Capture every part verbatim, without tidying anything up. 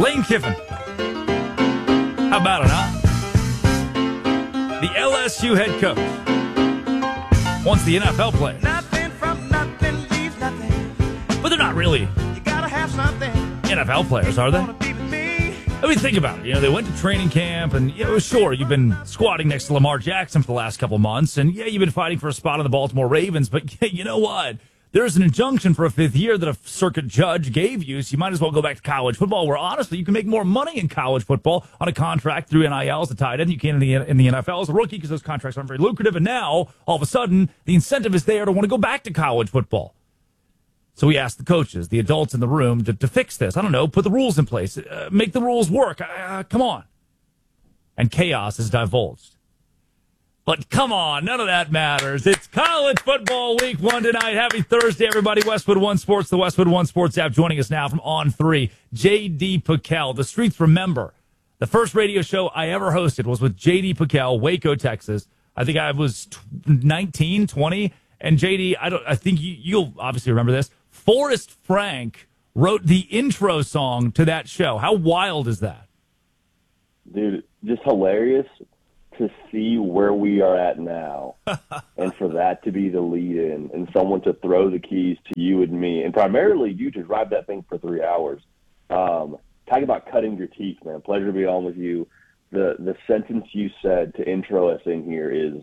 Lane Kiffin. How about it, huh? The L S U head coach wants the N F L players. Nothing from nothing leaves nothing. But they're not really You gotta have something. N F L players, are they? Wanna be with me? I mean, think about it. You know, they went to training camp, and, you know, sure, you've been squatting next to Lamar Jackson for the last couple months, and, yeah, you've been fighting for a spot on the Baltimore Ravens, but, yeah, you know what? There's an injunction for a fifth year that a circuit judge gave you, so you might as well go back to college football, where, honestly, you can make more money in college football on a contract through N I L as a tight end you can in the, in the N F L as a rookie, because those contracts aren't very lucrative, and now, all of a sudden, the incentive is there to want to go back to college football. So we asked the coaches, the adults in the room, to, to fix this. I don't know, put the rules in place, uh, make the rules work. Uh, come on. And chaos is divulged. But come on, none of that matters. It's college football week one tonight. Happy Thursday, everybody. Westwood One Sports, the Westwood One Sports app, joining us now from On three. J D. Pickell. The streets remember. The first radio show I ever hosted was with J D. Pickell, Waco, Texas. I think I was nineteen, twenty. And J D, I don't. I think you, you'll obviously remember this. Forrest Frank wrote the intro song to that show. How wild is that? Dude, just hilarious to see where we are at now and for that to be the lead-in and someone to throw the keys to you and me, and primarily you to drive that thing for three hours. Um, talk about cutting your teeth, man. Pleasure to be on with you. The the sentence you said to intro us in here is,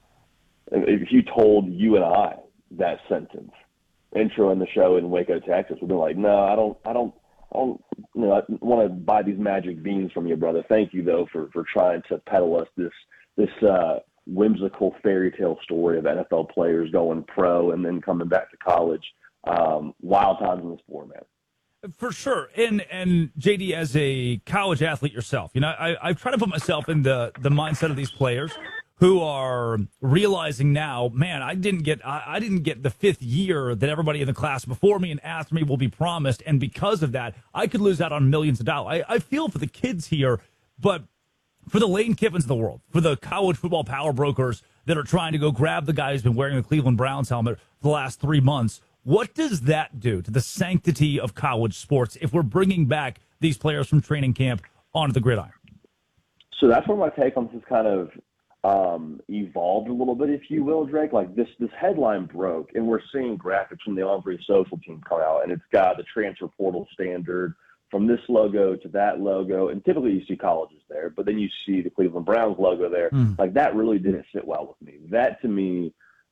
if you told you and I that sentence, intro in the show in Waco, Texas, we'd be like, no, I don't, I don't, I don't, you know, I want to buy these magic beans from you, brother. Thank you, though, for, for trying to peddle us this this uh, whimsical fairy tale story of N F L players going pro and then coming back to college. Um, wild times in the sport, man. For sure. And, and J D, as a college athlete yourself, you know, I, I try to put myself in the, the mindset of these players who are realizing now, man, I didn't get I, I didn't get the fifth year that everybody in the class before me and after me will be promised, and because of that, I could lose out on millions of dollars. I, I feel for the kids here, but for the Lane Kiffins of the world, for the college football power brokers that are trying to go grab the guy who's been wearing the Cleveland Browns helmet for the last three months, what does that do to the sanctity of college sports if we're bringing back these players from training camp onto the gridiron? So that's where my take on this is kind of Um, evolved a little bit, if you will, Drake. Like this, this headline broke, and we're seeing graphics from the On three social team come out, and it's got the transfer portal standard from this logo to that logo, and typically you see colleges there, but then you see the Cleveland Browns logo there. Mm. Like that really didn't sit well with me. That to me,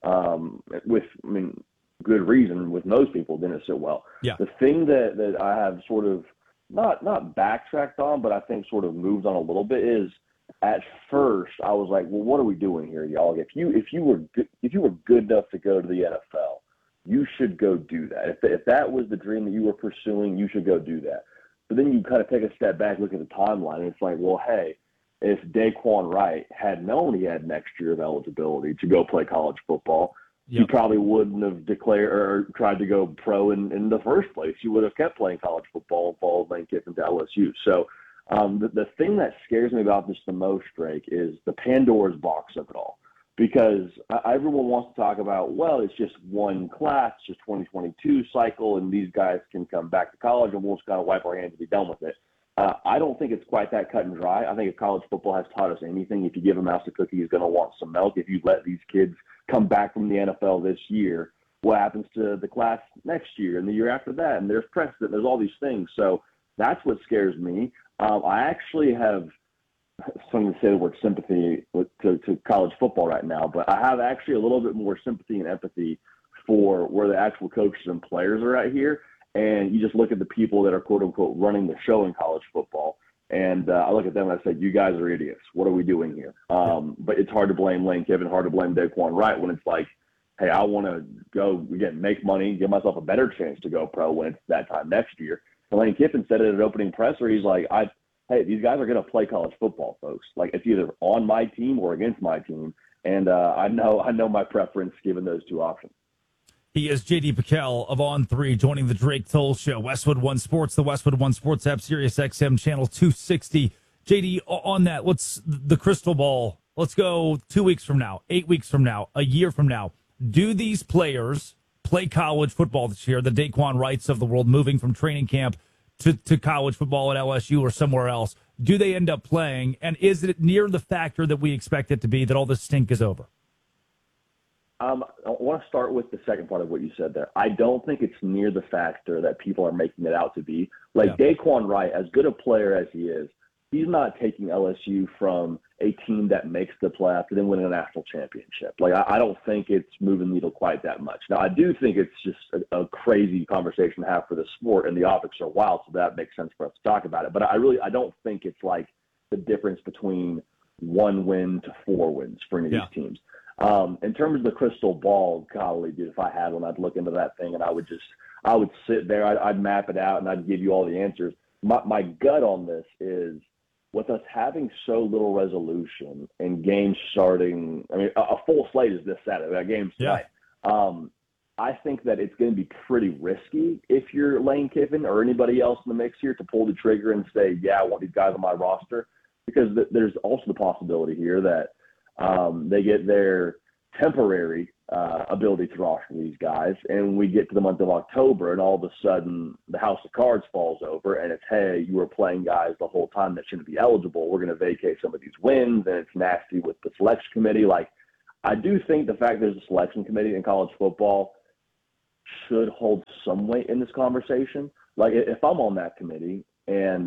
um, with I mean, good reason with most people didn't sit well. Yeah. The thing that that I have sort of not not backtracked on, but I think sort of moved on a little bit is, at first, I was like, "Well, what are we doing here, y'all? If you if you were good, if you were good enough to go to the N F L, you should go do that. If if that was the dream that you were pursuing, you should go do that." But then you kind of take a step back, look at the timeline, and it's like, well, hey, if Daquan Wright had known he had next year of eligibility to go play college football, yep. he probably wouldn't have declared or tried to go pro in, in the first place. He would have kept playing college football and followed Lane Kiffin to L S U. So. Um, the, the thing that scares me about this the most, Drake, is the Pandora's box of it all. Because uh, everyone wants to talk about, well, it's just one class, it's just twenty twenty-two cycle, and these guys can come back to college and we'll just kind of wipe our hands and be done with it. Uh, I don't think it's quite that cut and dry. I think if college football has taught us anything, if you give a mouse a cookie, he's going to want some milk. If you let these kids come back from the N F L this year, what happens to the class next year and the year after that? And there's precedent, there's all these things. So that's what scares me. Um, I actually have something to say the word sympathy with, to, to college football right now, but I have actually a little bit more sympathy and empathy for where the actual coaches and players are at here. And you just look at the people that are, quote unquote, running the show in college football. And uh, I look at them and I say, you guys are idiots. What are we doing here? Um, but it's hard to blame Lane Kiffin, hard to blame Daquan Wright when it's like, hey, I want to go, again, make money, give myself a better chance to go pro when it's that time next year. And Lane Kiffin said it at an opening presser. He's like, I, hey, these guys are going to play college football, folks. Like, it's either on my team or against my team. And uh, I know I know my preference given those two options. He is J D. Pickell of On three, joining the Drake Toll Show. Westwood One Sports, the Westwood One Sports app, Sirius X M, channel two sixty. J D, on that, let's the crystal ball. Let's go two weeks from now, eight weeks from now, a year from now. Do these players play college football this year? The Daquan Wrights of the world moving from training camp to, to college football at L S U or somewhere else, do they end up playing? And is it near the factor that we expect it to be that all this stink is over? Um, I want to start with the second part of what you said there. I don't think it's near the factor that people are making it out to be. Like Yeah. Daquan Wright, as good a player as he is, he's not taking L S U from a team that makes the playoffs and then winning a national championship. Like, I, I don't think it's moving the needle quite that much. Now, I do think it's just a, a crazy conversation to have for the sport, and the optics are wild, so that makes sense for us to talk about it. But I really, I don't think it's like the difference between one win to four wins for any of Yeah. these teams. Um, in terms of the crystal ball, golly, dude, if I had one, I'd look into that thing and I would just, I would sit there, I'd, I'd map it out, and I'd give you all the answers. My, my gut on this is, with us having so little resolution and games starting, I mean, a, a full slate is this Saturday, that game's tonight. Yeah. Um, I think that it's going to be pretty risky if you're Lane Kiffin or anybody else in the mix here to pull the trigger and say, yeah, I want these guys on my roster, because th- there's also the possibility here that um, they get their temporary uh, ability to roster these guys, and we get to the month of October, and all of a sudden the house of cards falls over, and it's, hey, you were playing guys the whole time that shouldn't be eligible. We're going to vacate some of these wins, and it's nasty with the selection committee. Like, I do think the fact there's a selection committee in college football should hold some weight in this conversation. Like, if I'm on that committee and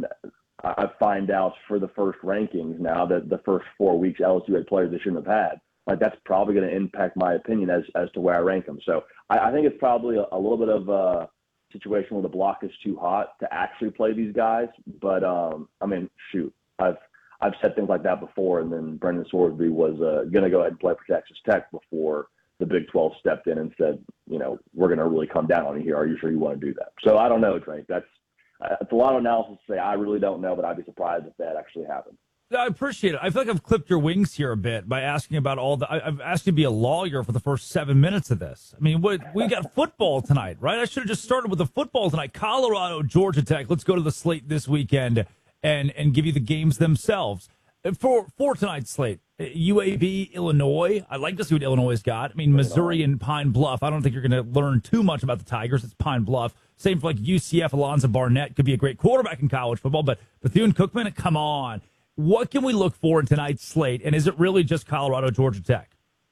I find out for the first rankings now that the first four weeks L S U had players they shouldn't have had, like, that's probably going to impact my opinion as as to where I rank them. So I, I think it's probably a, a little bit of a situation where the block is too hot to actually play these guys. But um, I mean, shoot, I've I've said things like that before, and then Brendan Sorsby was uh, going to go ahead and play for Texas Tech before the Big twelve stepped in and said, you know, we're going to really come down on you here. Are you sure you want to do that? So I don't know, Drake. That's uh, it's a lot of analysis to say. I really don't know, but I'd be surprised if that actually happened. I appreciate it. I feel like I've clipped your wings here a bit by asking about all the. I, I've asked you to be a lawyer for the first seven minutes of this. I mean, what, we got football tonight, right? I should have just started with the football tonight. Colorado, Georgia Tech. Let's go to the slate this weekend and and give you the games themselves. For for tonight's slate, U A B, Illinois. I'd like to see what Illinois has got. I mean, Missouri and Pine Bluff. I don't think you're going to learn too much about the Tigers. It's Pine Bluff. Same for like U C F. Alonzo Barnett could be a great quarterback in college football, but Bethune-Cookman, come on. What can we look for in tonight's slate, and is it really just Colorado, Georgia Tech?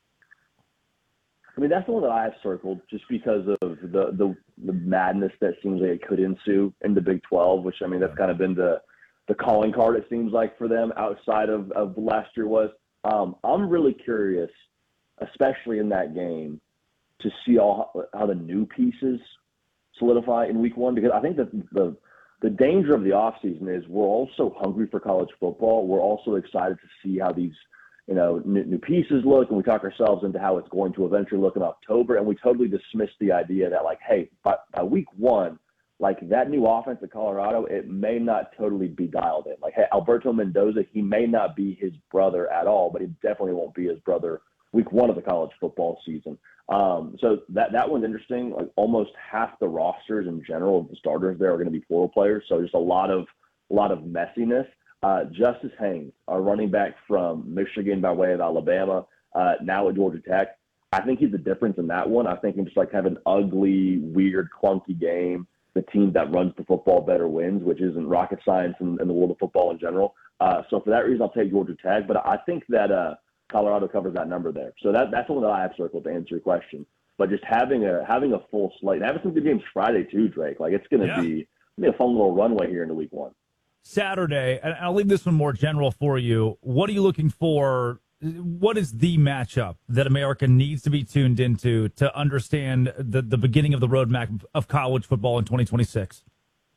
I mean, that's the one that I have circled just because of the, the the madness that seems like it could ensue in the Big twelve, which, I mean, that's kind of been the, the calling card, it seems like, for them outside of, of last year was. Um, I'm really curious, especially in that game, to see all how the new pieces solidify in week one, because I think that the the danger of the offseason is we're all so hungry for college football. We're also excited to see how these, you know, new, new pieces look, and we talk ourselves into how it's going to eventually look in October, and we totally dismiss the idea that, like, hey, by, by week one, like, that new offense at Colorado, it may not totally be dialed in. Like, hey, Alberto Mendoza, he may not be his brother at all, but he definitely won't be his brother week one of the college football season. Um, so that that one's interesting. Like, almost half the rosters in general of the starters there are going to be portal players. So just a lot of a lot of messiness. Uh, Justice Haynes, our running back from Michigan by way of Alabama, uh, now at Georgia Tech. I think he's the difference in that one. I think him just like have an ugly, weird, clunky game. The team that runs the football better wins, which isn't rocket science in, in the world of football in general. Uh, so for that reason, I'll take Georgia Tech. But I think that uh, Colorado covers that number there. So that that's one that I have circled to answer your question. But just having a having a full slate and having some good games Friday too, Drake. Like, it's going to Yeah. be be a fun little runway here into week one. Saturday, and I'll leave this one more general for you. What are you looking for? What is the matchup that America needs to be tuned into to understand the, the beginning of the roadmap of college football in twenty twenty-six?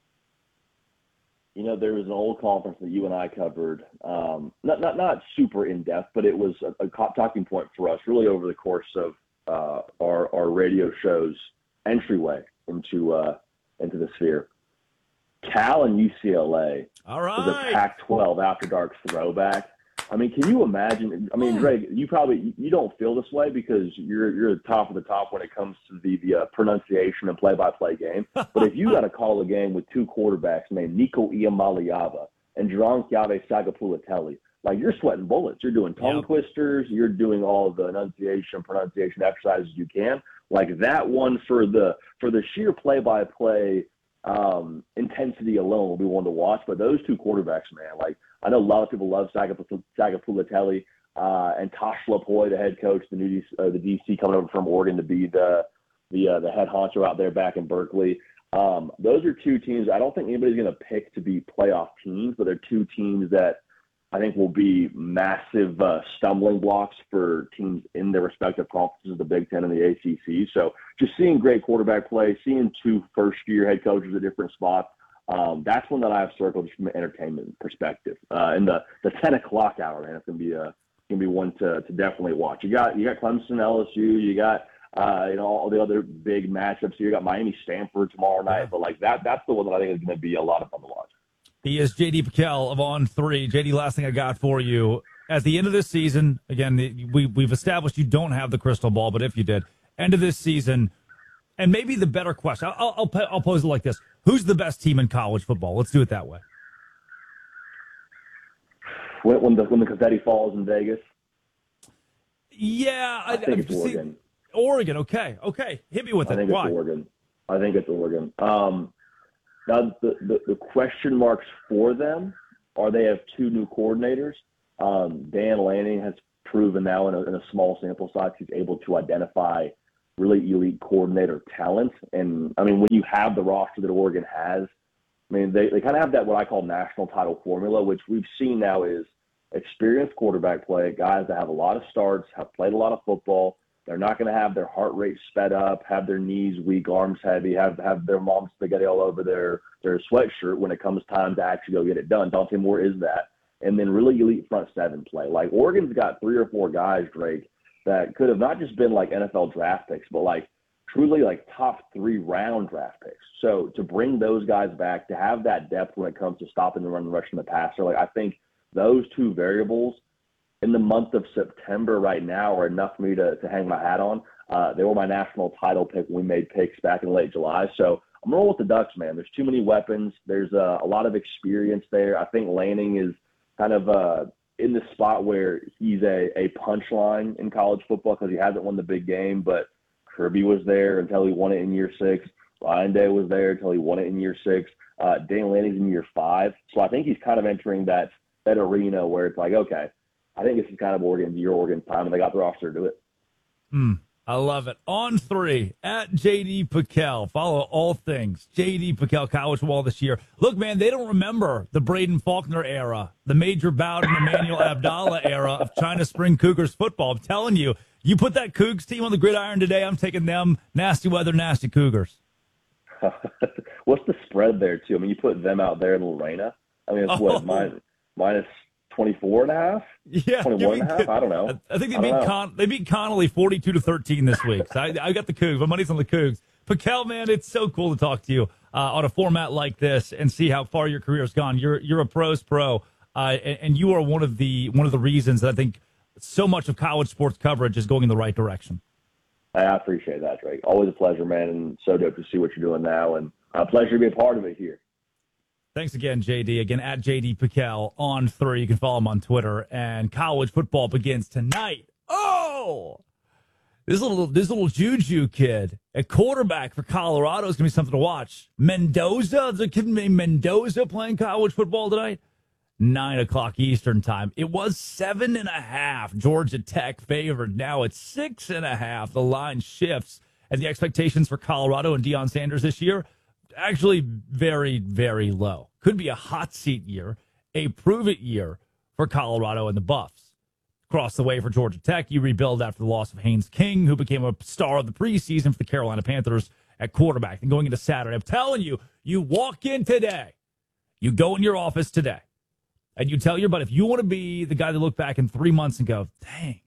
You know, there was an old conference that you and I covered, um, not not not super in depth, but it was a, a talking point for us really over the course of uh, our our radio show's entryway into uh, into the sphere. Cal and U C L A All was a right. Pac twelve after dark throwback. I mean, can you imagine? I mean, Greg, you probably you don't feel this way because you're you're the top of the top when it comes to the the uh, pronunciation and play-by-play game. But if you got to call a game with two quarterbacks named Nico Iamaleava and Jerome Chiave Sagapulatelli, like, you're sweating bullets. You're doing tongue Yep. twisters. You're doing all the enunciation, pronunciation exercises you can. Like, that one for the for the sheer play-by-play um, intensity alone will be one to watch. But those two quarterbacks, man, like I know a lot of people love Sagapulatelli uh, and Tosh Lapoy, the head coach, the new D C, uh, the D C coming over from Oregon to be the the uh, the head honcho out there back in Berkeley. Um, those are two teams I don't think anybody's going to pick to be playoff teams, but they're two teams that I think will be massive uh, stumbling blocks for teams in their respective conferences, the Big Ten and the A C C. So just seeing great quarterback play, seeing two first-year head coaches at different spots, um, that's one that I have circled just from an entertainment perspective. Uh, and the, the ten o'clock hour, man, it's going to be a going to be one to, to definitely watch. You got you got Clemson, L S U, you got uh, you know all the other big matchups. You got Miami, Stanford tomorrow night, but like that that's the one that I think is going to be a lot of fun to watch. He is J D PicKell of On three. J D, last thing I got for you. At the end of this season, again, we, we've established you don't have the crystal ball, but if you did, end of this season, and maybe the better question, I'll, I'll, I'll pose it like this. Who's the best team in college football? Let's do it that way. When, when, the, when the confetti falls in Vegas? Yeah. I, I think it's see, Oregon. Oregon, okay. Okay, hit me with I it. think Why? it's Oregon. I think it's Oregon. Um, Now, the, the, the question marks for them are they have two new coordinators. Um, Dan Lanning has proven now in a, in a small sample size he's able to identify really elite coordinator talent. And, I mean, when you have the roster that Oregon has, I mean, they, they kind of have that what I call national title formula, which we've seen now is experienced quarterback play, guys that have a lot of starts, have played a lot of football. They're not going to have their heart rate sped up, have their knees weak, arms heavy, have have their mom spaghetti all over their, their sweatshirt when it comes time to actually go get it done. Dante Moore is that. And then really elite front seven play. Like Oregon's got three or four guys, Drake, that could have not just been like N F L draft picks, but like truly like top three round draft picks. So to bring those guys back, to have that depth when it comes to stopping the run and rushing the passer, like I think those two variables in the month of September right now are enough for me to, to hang my hat on. Uh, they were my national title pick when we made picks back in late July. So I'm rolling with the Ducks, man. There's too many weapons. There's uh, a lot of experience there. I think Lanning is kind of uh, in the spot where he's a, a punchline in college football because he hasn't won the big game, but Kirby was there until he won it in year six. Ryan Day was there until he won it in year six. Uh, Dan Lanning's in year five. So I think he's kind of entering that, that arena where it's like, okay, I think this is kind of Oregon's year, Oregon's time, and they got the roster to do it. Hmm. I love it. On three, at J D PicKell. Follow all things J D PicKell college football this year. Look, man, they don't remember the Braden Faulkner era, the Major Bowden, Emmanuel Abdallah era of China Spring Cougars football. I'm telling you, you put that Cougs team on the gridiron today, I'm taking them nasty weather, nasty Cougars. What's the spread there, too? I mean, you put them out there in Lorena. I mean, it's oh. what, minus, minus twenty-four and a half? Yeah. twenty-one and a half? I don't know. I think they beat Con- they beat Connolly forty-two to thirteen this week. So I, I got the Cougs. My money's on the Cougs. PicKell, man, it's so cool to talk to you uh, on a format like this and see how far your career's gone. You're you're a pros pro, uh, and, and you are one of the one of the reasons that I think so much of college sports coverage is going in the right direction. I appreciate that, Drake. Always a pleasure, man, and so dope to see what you're doing now, and a pleasure to be a part of it here. Thanks again, J D. Again, at J D PicKell on three. You can follow him on Twitter. And college football begins tonight. Oh, this little this little Juju kid at quarterback for Colorado is going to be something to watch. Mendoza, there's a kid named Mendoza playing college football tonight. Nine o'clock Eastern time. It was seven and a half. Georgia Tech favored. Now it's six and a half. The line shifts, and the expectations for Colorado and Deion Sanders this year actually very, very low. Could be a hot seat year, a prove-it year for Colorado and the Buffs. Across the way for Georgia Tech, you rebuild after the loss of Haynes King, who became a star of the preseason for the Carolina Panthers at quarterback. And going into Saturday, I'm telling you, you walk in today, you go in your office today, and you tell your buddy, if you want to be the guy that look back in three months and go, dang,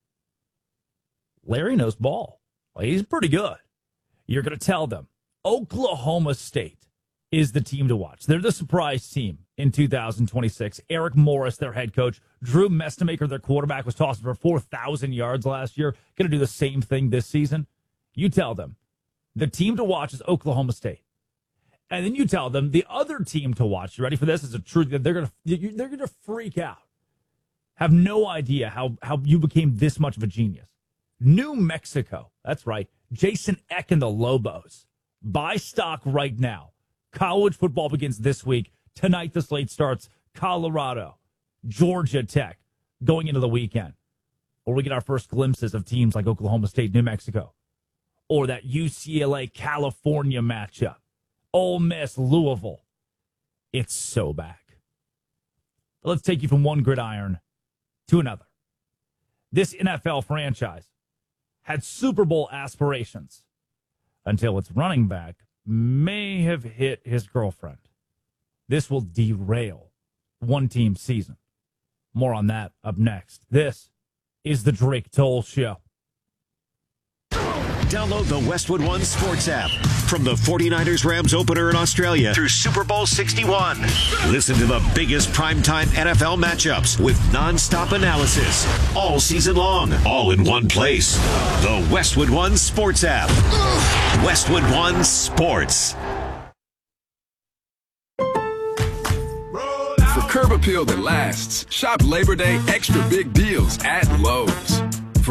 Larry knows ball. Well, he's pretty good. You're going to tell them, Oklahoma State is the team to watch. They're the surprise team in two thousand twenty-six. Eric Morris, their head coach. Drew Mestemaker, their quarterback, was tossing for four thousand yards last year. Going to do the same thing this season. You tell them the team to watch is Oklahoma State. And then you tell them the other team to watch. You ready for this? It's a truth that they're going to they're going to freak out. Have no idea how, how you became this much of a genius. New Mexico. That's right. Jason Eck and the Lobos. Buy stock right now. College football begins this week. Tonight, the slate starts Colorado, Georgia Tech, going into the weekend. Or we get our first glimpses of teams like Oklahoma State, New Mexico. Or that U C L A, California matchup. Ole Miss, Louisville. It's so back. Let's take you from one gridiron to another. This N F L franchise had Super Bowl aspirations until its running back may have hit his girlfriend. This will derail one team's season. More on that up next. This is the Drake Toll Show. Download the Westwood One Sports app from the 49ers Rams opener in Australia through Super Bowl sixty-one. Listen to the biggest primetime N F L matchups with nonstop analysis all season long, all in one place. The Westwood One Sports app. Westwood One Sports. For curb appeal that lasts, shop Labor Day extra big deals at Lowe's.